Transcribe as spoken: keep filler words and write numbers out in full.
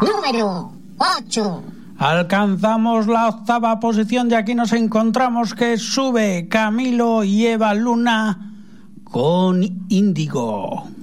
Número ocho. Alcanzamos la octava posición y aquí nos encontramos que sube Camilo y Eva Luna con Índigo.